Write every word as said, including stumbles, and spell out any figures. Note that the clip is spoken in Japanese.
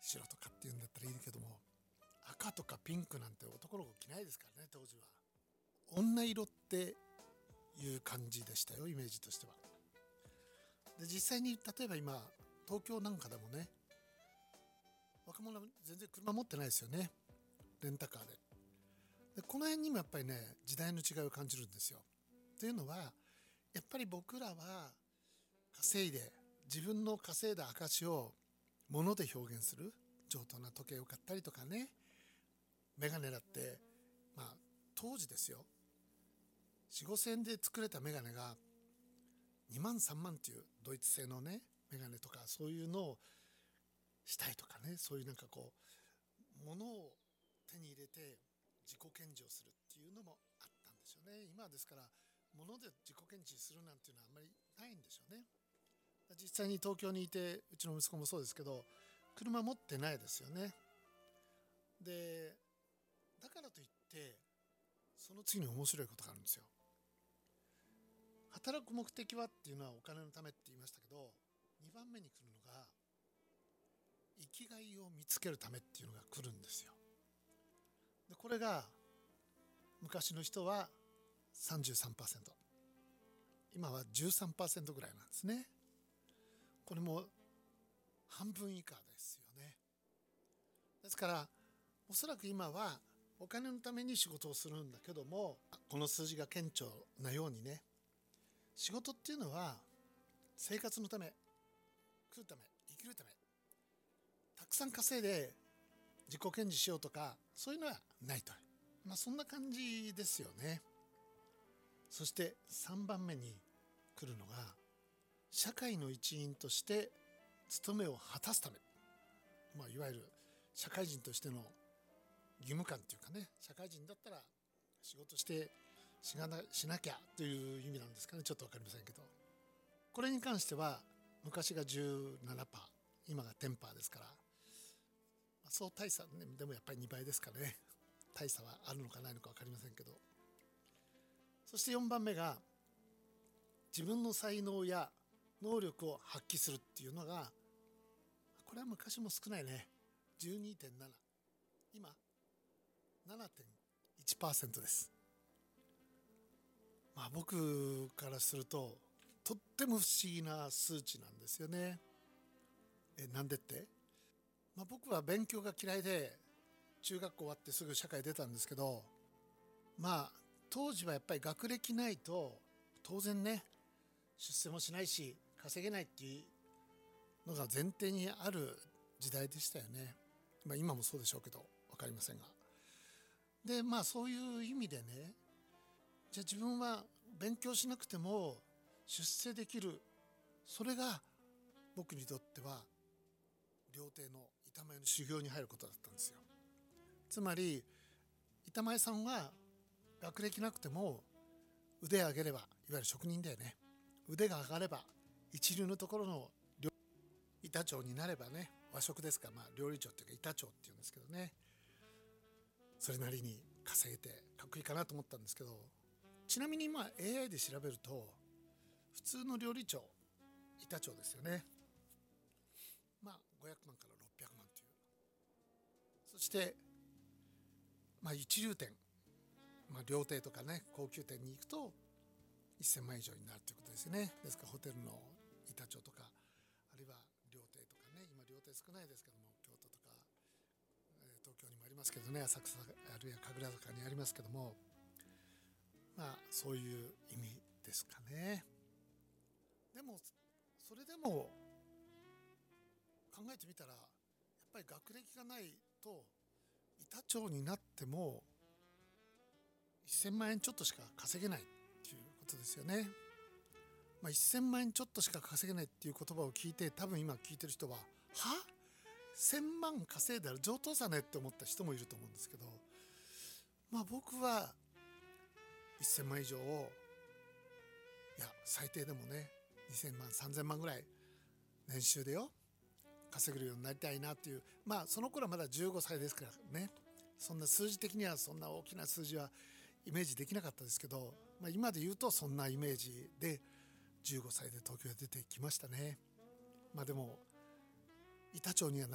白とかっていうんだったらいいけども、赤とかピンクなんて男の子着ないですからね。当時は女色っていう感じでしたよ、イメージとしては。で実際に例えば今東京なんかでもね、若者は全然車持ってないですよね、レンタカーで。でこの辺にもやっぱりね、時代の違いを感じるんですよ。というのはやっぱり僕らは稼いで、自分の稼いだ証を物で表現する、上等な時計を買ったりとかね、メガネだってまあ当時ですよ、よん、ごせんえんで作れたメガネがにまんさんまんっていうドイツ製のねメガネとか、そういうのをしたいとかね、そういうなんかこう物を手に入れて自己顕示をするっていうのもあったんでしょうね。今ですから物で自己顕示するなんていうのはあんまりないんでしょうね。実際に東京にいて、うちの息子もそうですけど車持ってないですよね。でだからといってその次に面白いことがあるんですよ。働く目的はっていうのはお金のためって言いましたけど、にばんめに来るのが生きがいを見つけるためっていうのが来るんですよ。でこれが昔の人は さんじゅうさんパーセント、 今は じゅうさんパーセント ぐらいなんですね。これも半分以下ですよね。ですからおそらく今はお金のために仕事をするんだけども、この数字が顕著なようにね、仕事っていうのは生活のため、食うため、生きるため、たくさん稼いで自己顕示しようとかそういうのはないと、まあそんな感じですよね。そしてさんばんめに来るのが社会の一員として務めを果たすため、まあいわゆる社会人としての義務感っていうかね、社会人だったら仕事してしな、しなきゃという意味なんですかね、ちょっと分かりませんけど、これに関しては昔が じゅうななパーセント、 今が じゅっパーセント ですから、そう大差、ね、でもやっぱりにばいですからね、大差はあるのかないのか分かりませんけど、そしてよんばんめが自分の才能や能力を発揮するっていうのが、これは昔も少ないね、 じゅうにてんなな、 今 ななてんいちパーセント です。まあ僕からするととっても不思議な数値なんですよね。えなんでって、まあ、僕は勉強が嫌いで中学校終わってすぐ社会出たんですけど、まあ当時はやっぱり学歴ないと当然ね、出世もしないし稼げないっていうのが前提にある時代でしたよね。まあ今もそうでしょうけど分かりませんが、でまあそういう意味でね、じゃあ自分は勉強しなくても出世できる、それが僕にとっては料亭の板前の修行に入ることだったんですよ。つまり板前さんは学歴なくても腕を上げれば、いわゆる職人だよね、腕が上がれば一流のところの板長になればね、和食ですから、まあ料理長っていうか板長っていうんですけどね、それなりに稼げてかっこいいかなと思ったんですけど、ちなみに今 エーアイ で調べると普通の料理長、板長ですよね、まあごひゃくまんからろっぴゃくまんという、そしてまあ一流店、まあ、料亭とかね高級店に行くとせんまん以上になるということですよね。ですからホテルの板長とか、あるいは料亭とかね、今料亭少ないですけども、京都とか、えー、東京にもありますけどね、浅草あるいは神楽坂にありますけども、まあそういう意味ですかね。でもそれでも考えてみたらやっぱり学歴がないと板長になってもせんまんえんちょっとしか稼げないっていうことですよね。まあ、せんまんえんちょっとしか稼げないっていう言葉を聞いて、多分今聞いてる人ははせんまん稼いだら上等さねって思った人もいると思うんですけど、まあ僕はせんまん以上を、いや最低でもねにせんまんさんぜんまんぐらい年収でよ稼げるようになりたいなっていう、まあその頃はまだじゅうごさいですからね、そんな数字的にはそんな大きな数字はイメージできなかったですけど、まあ、今で言うとそんなイメージでじゅうごさいで東京へ出てきましたね。まあでも板長には